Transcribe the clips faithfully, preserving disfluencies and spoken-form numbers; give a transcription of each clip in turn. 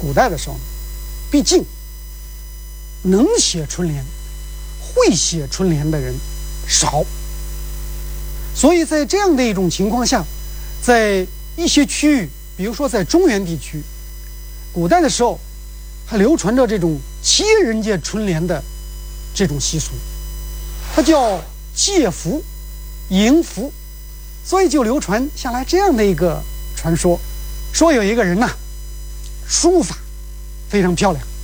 古代的时候，毕竟能写春联、会写春联的人少，所以在这样的一种情况下，在一些区域，比如说在中原地区，古代的时候还流传着这种接人家春联的这种习俗，它叫借福、迎福，所以就流传下来这样的一个传说，说有一个人呐、啊，书法非常漂亮，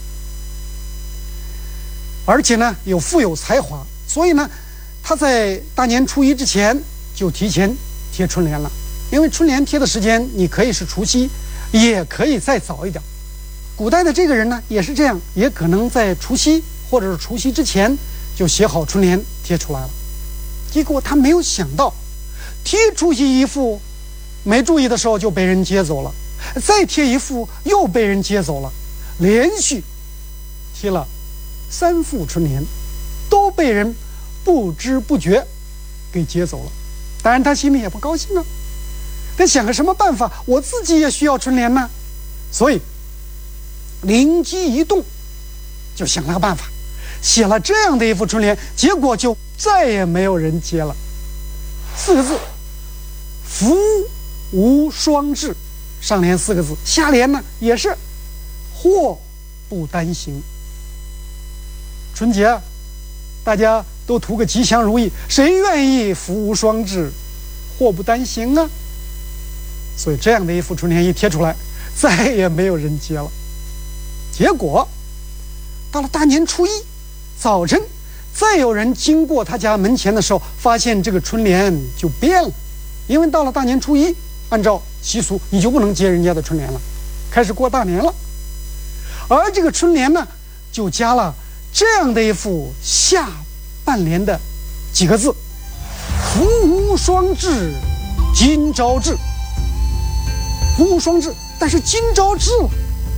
而且呢有富有才华，所以呢他在大年初一之前就提前贴春联了。因为春联贴的时间你可以是除夕，也可以再早一点。古代的这个人呢也是这样，也可能在除夕或者是除夕之前就写好春联贴出来了。结果他没有想到，贴除夕一副没注意的时候就被人接走了，再贴一副又被人接走了，连续贴了三副春联，都被人不知不觉给接走了。当然他心里也不高兴啊，得想个什么办法，我自己也需要春联呢。所以灵机一动，就想了个办法，写了这样的一副春联，结果就再也没有人接了。四个字，福无双至，上联四个字，下联呢也是祸不单行。春节啊，大家都图个吉祥如意，谁愿意福无双至，祸不单行啊？所以这样的一副春联一贴出来，再也没有人接了。结果到了大年初一早晨，再有人经过他家门前的时候，发现这个春联就变了。因为到了大年初一，按照习俗你就不能接人家的春联了，开始过大年了。而这个春联呢，就加了这样的一副下半联的几个字：福无双至，今朝至。福无双至，但是今朝至了。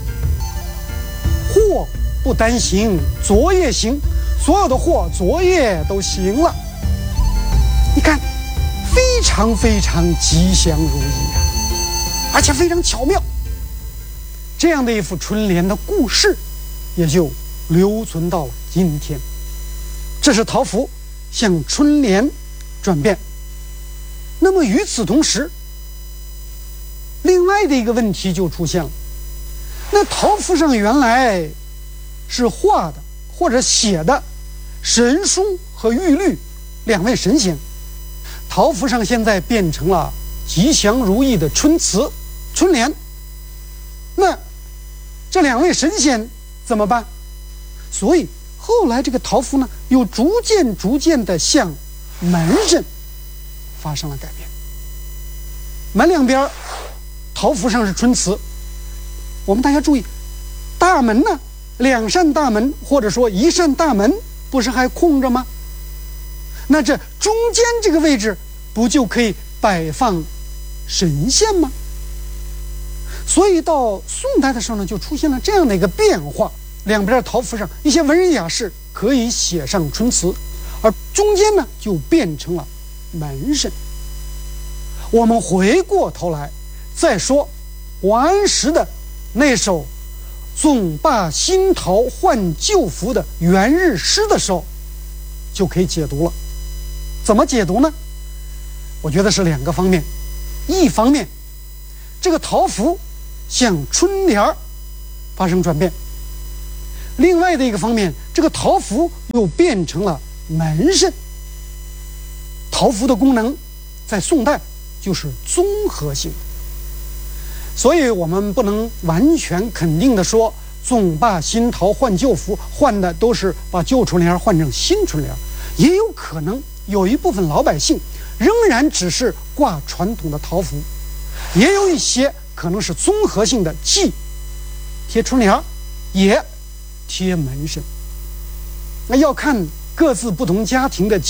祸不单行，昨夜行，所有的祸昨夜都行了。你看，非常非常吉祥如意啊，而且非常巧妙。这样的一副春联的故事，也就留存到了今天。这是桃符向春联转变。那么与此同时，另外的一个问题就出现了。那桃符上原来是画的或者写的神书和玉律两位神仙，桃符上现在变成了吉祥如意的春词春联，那这两位神仙怎么办？所以后来这个桃符呢，又逐渐逐渐的向门神发生了改变。门两边桃符上是春词，我们大家注意，大门呢，两扇大门或者说一扇大门不是还空着吗？那这中间这个位置不就可以摆放神仙吗？所以到宋代的时候呢，就出现了这样的一个变化，两边桃符上一些文人雅士可以写上春词，而中间呢就变成了门神。我们回过头来再说王安石的那首总把新桃换旧符的元日诗的时候，就可以解读了。怎么解读呢？我觉得是两个方面。一方面，这个桃符向春联发生转变；另外的一个方面，这个桃符又变成了门神。桃符的功能在宋代就是综合性的，所以我们不能完全肯定的说总把新桃换旧符，换的都是把旧春联换成新春联，也有可能有一部分老百姓仍然只是挂传统的桃符，也有一些可能是综合性的，既贴春联也贴门神。那要看各自不同家庭的